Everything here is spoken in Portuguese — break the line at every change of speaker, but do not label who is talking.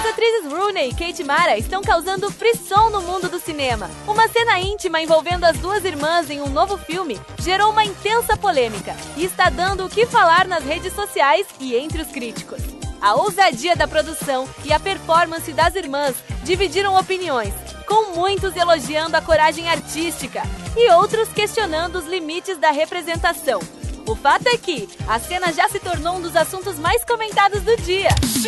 atrizes Rooney e Kate Mara estão causando frisson no mundo do cinema. Uma cena íntima envolvendo as duas irmãs em um novo filme gerou uma intensa polêmica e está dando o que falar nas redes sociais e entre os críticos. A ousadia da produção e a performance das irmãs dividiram opiniões, com muitos elogiando a coragem artística e outros questionando os limites da representação. O fato é que a cena já se tornou um dos assuntos mais comentados do dia.